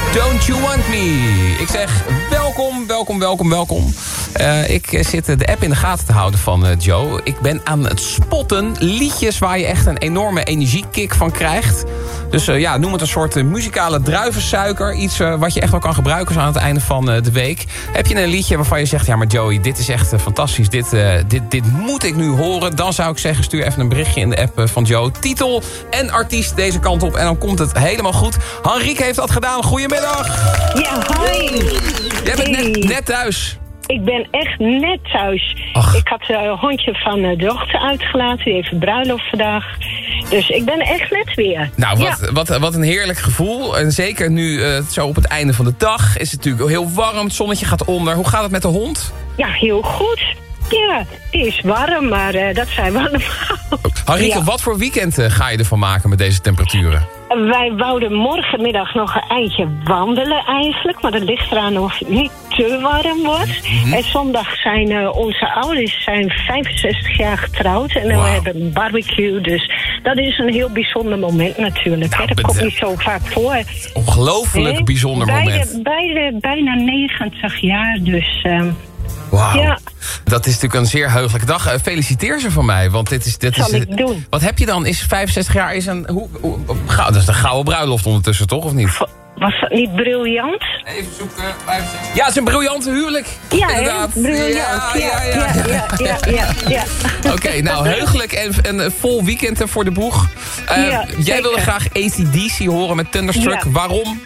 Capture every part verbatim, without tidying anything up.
Don't You Want Me. Ik zeg welkom, welkom, welkom, welkom. Uh, ik zit de app in de gaten te houden van uh, Joe. Ik ben aan het spotten. Liedjes waar je echt een enorme energiekick van krijgt. Dus uh, ja, noem het een soort uh, muzikale druivensuiker. Iets uh, wat je echt wel kan gebruiken zo aan het einde van uh, de week. Heb je een liedje waarvan je zegt... ja, maar Joey, dit is echt uh, fantastisch. Dit, uh, dit, dit moet ik nu horen. Dan zou ik zeggen, stuur even een berichtje in de app uh, van Joe. Titel en artiest deze kant op. En dan komt het helemaal goed. Henrike heeft dat gedaan. Goedemiddag. Ja, hi. Jij bent hey. net, net thuis. Ik ben echt net thuis. Ach. Ik had uh, een hondje van de dochter uitgelaten. Die heeft een bruiloft vandaag. Dus ik ben echt net weer. Nou, wat, ja. wat, wat een heerlijk gevoel. En zeker nu uh, zo op het einde van de dag. Is het natuurlijk heel warm. Het zonnetje gaat onder. Hoe gaat het met de hond? Ja, heel goed. Ja, die is warm, maar uh, dat zijn we allemaal. Henrike, ja. wat voor weekend uh, ga je ervan maken met deze temperaturen? Wij wouden morgenmiddag nog een eindje wandelen eigenlijk. Maar dat ligt eraan of het niet te warm wordt. Mm-hmm. En zondag zijn uh, onze ouders zijn vijfenzestig jaar getrouwd. En wow. we hebben een barbecue. Dus dat is een heel bijzonder moment natuurlijk. Nou, dat komt niet zo vaak voor. Ongelooflijk nee? bijzonder beide, moment. Beide bijna negentig jaar, dus... Uh, Wauw, ja. Dat is natuurlijk een zeer heugelijke dag. Uh, feliciteer ze van mij, want dit is... Dit Zal is ik doen. Wat heb je dan? Is vijfenzestig jaar is een... Hoe, hoe, gauw, dat is een gouden bruiloft ondertussen, toch? Of niet? Was dat niet briljant? Even zoeken. vijfenzestig Ja, het is een briljante huwelijk. Ja, inderdaad. He? Briljant. Ja, ja, ja. ja, ja, ja, ja, ja. Oké, okay, nou, heugelijk en een vol weekend voor de boeg. Uh, ja, jij wilde graag A C D C horen met Thunderstruck. Ja. Waarom?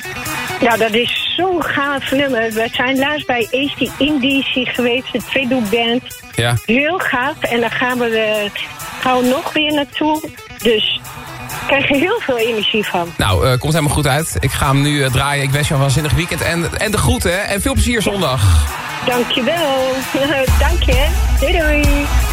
Ja, dat is zo'n gaaf nummer. We zijn laatst bij A C D C geweest, de tribute band. Ja. Heel gaaf. En dan gaan we, uh, gaan we nog weer naartoe. Dus ik krijg er heel veel energie van. Nou, uh, komt helemaal goed uit. Ik ga hem nu uh, draaien. Ik wens je een waanzinnig weekend. En, en de groeten. En veel plezier zondag. Dankjewel. Dank je. Doei doei.